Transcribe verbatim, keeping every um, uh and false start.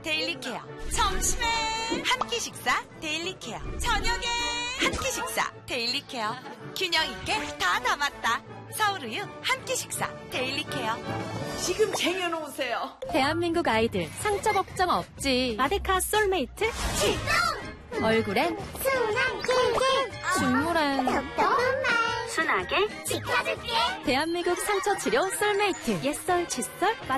데일리 케어. 점심에 한 끼 식사 데일리 케어. 저녁에 한 끼 식사 데일리 케어. 균형 있게 다 담았다. 서울우유 한 끼 식사 데일리 케어. 지금 쟁여놓으세요. 대한민국 아이들 상처 걱정 없지. 마데카 솔메이트 출동! 얼굴엔 순한 꿀꿀 중물엔 똑똑한 말 순하게 지켜줄게. 대한민국 상처 치료 솔메이트 옛설 칫솔